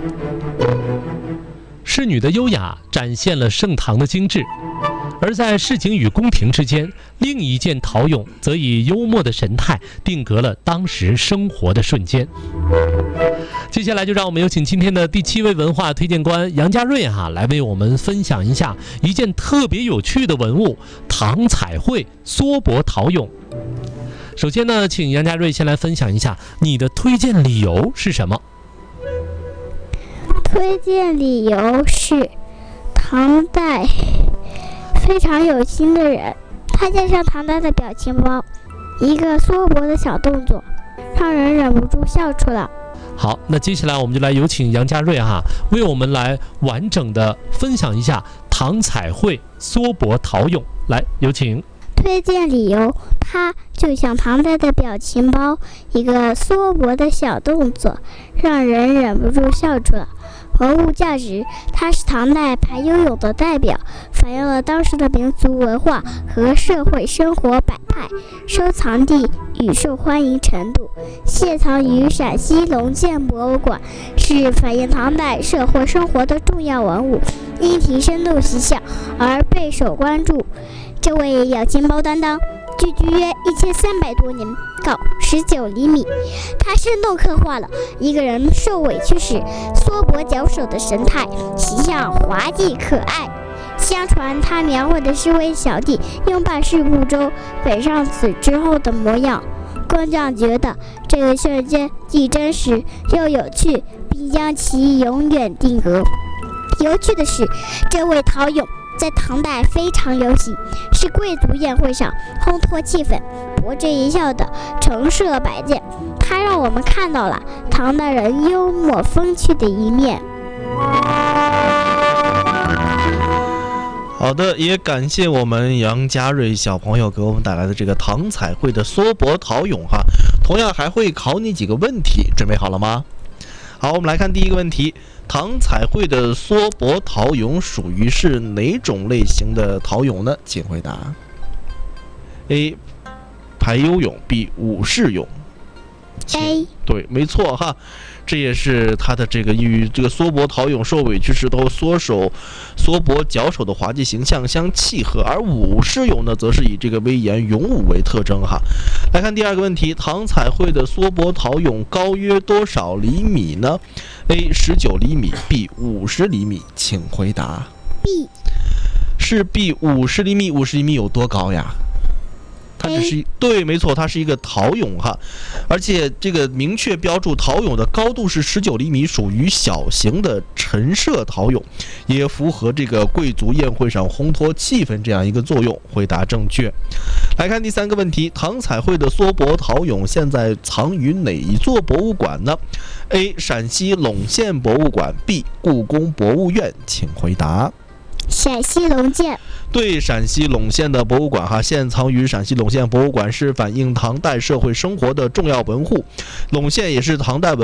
侍女的优雅展现了盛唐的精致，而在市井与宫廷之间，另一件陶俑则以幽默的神态定格了当时生活的瞬间。接下来就让我们有请今天的第7位文化推荐官杨家瑞来为我们分享一下一件特别有趣的文物——唐彩绘缩帛陶俑。首先呢，请杨家瑞先来分享一下你的推荐理由是什么？ 推荐理由是唐代非常有心的人，他加上唐代的表情包，一个缩帛的小动作，让人忍不住笑出了。 好，那接下来我们就来有请杨家瑞为我们来完整的分享一下唐彩绘缩帛陶俑。来，有请。 推荐理由，它就像唐代的表情包，一个缩帛的小动作，让人忍不住笑出了。文物价值，它是唐代排忧俑的代表，反映了当时的民族文化和社会生活百态，收藏地与受欢迎程度。现藏于陕西龙鉴博物馆，是反映唐代社会生活的重要文物，因其生动形象而备受关注。这位表情包担当距距约1300多年，高19厘米。他生动刻画了一个人受委屈时缩帛绞手的神态，形象滑稽可爱。相传他描绘的是位小弟用办事不周北上子之后的模样。工匠觉得这个瞬间既真实又有趣，并将其永远定格。有趣的是，这位陶俑在唐代非常流行，是贵族宴会上烘托气氛、博致一笑的陈设摆件。它让我们看到了唐代人幽默风趣的一面。 好的，也感谢我们杨家瑞小朋友给我们带来的这个唐彩绘的缩帛陶俑同样还会考你几个问题，准备好了吗？好，我们来看第一个问题。唐彩绘的缩帛陶俑属于是哪种类型的陶俑呢？请回答。 A. 排忧俑， B. 武士俑。 A 对，没错这也是它的这个与这个缩帛陶俑受委屈时都缩帛绞手的滑稽形象相契合，而武士俑呢，则是以这个威严勇武为特征来看第二个问题，唐彩绘的缩帛陶俑高约多少厘米呢？ A. 19厘米， B. 50厘米。请回答。 B 是 B 50厘米。50厘米有多高呀？它只是对，没错，它是一个陶俑而且这个明确标注陶俑的高度是19厘米，属于小型的陈设陶俑，也符合这个贵族宴会上烘托气氛这样一个作用。回答正确。来看第三个问题，唐彩绘的缩帛陶俑现在藏于哪一座博物馆呢？ A. 陕西陇县博物馆， B. 故宫博物院。请回答。 陕西龙鉴。 对，陕西陇县的博物馆现藏于陕西陇县博物馆，是反映唐代社会生活的重要文物。陇县也是唐代文